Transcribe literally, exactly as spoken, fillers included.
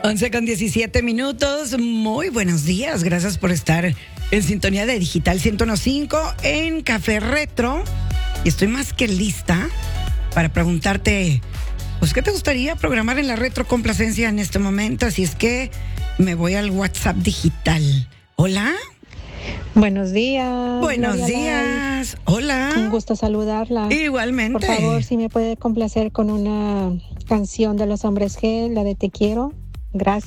once con diecisiete minutos. Muy buenos días. Gracias por estar en sintonía de Digital ciento uno punto cinco en Café Retro. Y estoy más que lista para preguntarte, pues, ¿qué te gustaría programar en la retrocomplacencia en este momento? Así es que me voy al WhatsApp digital. Hola. Buenos días. Buenos Gloria días. Lai. Hola. Un gusto saludarla. Igualmente. Por favor, si me puede complacer con una canción de Los Hombres G, la de Te Quiero. Gracias.